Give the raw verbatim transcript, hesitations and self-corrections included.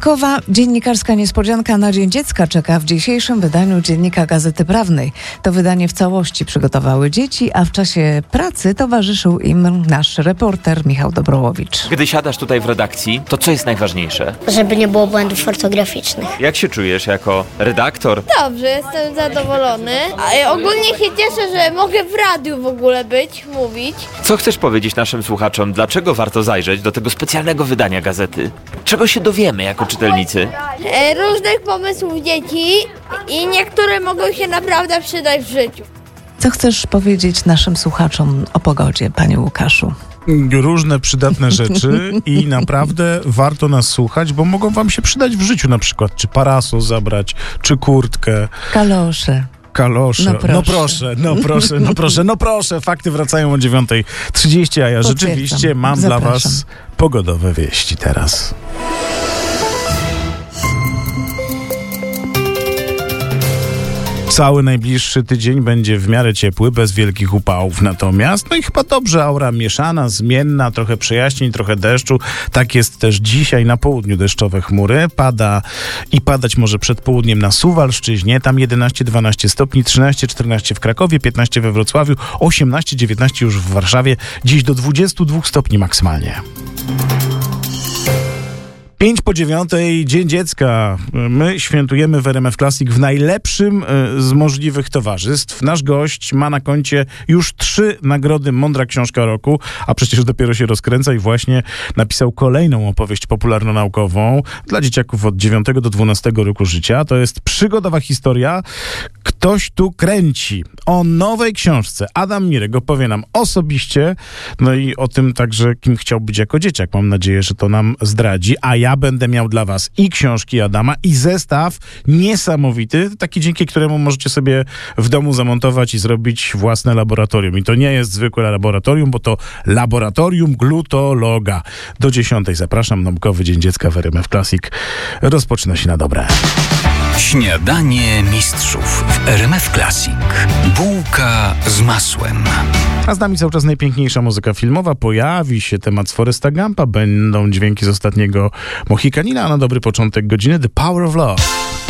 Wyjątkowa dziennikarska niespodzianka na Dzień Dziecka czeka w dzisiejszym wydaniu Dziennika Gazety Prawnej. To wydanie w całości przygotowały dzieci, a w czasie pracy towarzyszył im nasz reporter Michał Dobrołowicz. Gdy siadasz tutaj w redakcji, to co jest najważniejsze? Żeby nie było błędów ortograficznych. Jak się czujesz jako redaktor? Dobrze, jestem zadowolony. A ogólnie się cieszę, że mogę w radiu w ogóle być, mówić. Co chcesz powiedzieć naszym słuchaczom? Dlaczego warto zajrzeć do tego specjalnego wydania gazety? Czego się dowiemy jako czytelnicy? E, różnych pomysłów dzieci i niektóre mogą się naprawdę przydać w życiu. Co chcesz powiedzieć naszym słuchaczom o pogodzie, panie Łukaszu? Różne przydatne rzeczy i naprawdę warto nas słuchać, bo mogą wam się przydać w życiu, na przykład czy parasol zabrać, czy kurtkę. Kalosze. Kalosze. No proszę. no proszę, no proszę, no proszę, no proszę. Fakty wracają o dziewiąta trzydzieści, a ja Potwierdzam. rzeczywiście mam Zapraszam. dla was pogodowe wieści teraz. Cały najbliższy tydzień będzie w miarę ciepły, bez wielkich upałów natomiast. No i chyba dobrze, aura mieszana, zmienna, trochę przejaśnień, trochę deszczu. Tak jest też dzisiaj na południu, deszczowe chmury. Pada i padać może przed południem na Suwalszczyźnie. Tam jedenaście dwanaście stopni, trzynaście czternaście w Krakowie, piętnaście we Wrocławiu, osiemnaście dziewiętnaście już w Warszawie. Dziś do dwudziestu dwóch stopni maksymalnie. Pięć po dziewiątej, Dzień Dziecka. My świętujemy w R M F Classic w najlepszym z możliwych towarzystw. Nasz gość ma na koncie już trzy nagrody Mądra Książka Roku, a przecież dopiero się rozkręca i właśnie napisał kolejną opowieść popularno-naukową dla dzieciaków od dziewiątego do dwunastego roku życia. To jest przygodowa historia Ktoś tu kręci. O nowej książce Adam Mirek opowie nam osobiście, no i o tym także, kim chciał być jako dzieciak. Mam nadzieję, że to nam zdradzi, a ja Ja będę miał dla was i książki Adama, i zestaw niesamowity, taki dzięki któremu możecie sobie w domu zamontować i zrobić własne laboratorium. I to nie jest zwykłe laboratorium, bo to laboratorium glutologa. Do dziesiątej zapraszam. Naukowy Dzień Dziecka w R M F Classic rozpoczyna się na dobre. Śniadanie mistrzów w R M F Classic. Bułka z masłem. A z nami cały czas najpiękniejsza muzyka filmowa. Pojawi się temat z Foresta Gumpa. Będą dźwięki z ostatniego Mohikanina, a na dobry początek godziny The Power of Love.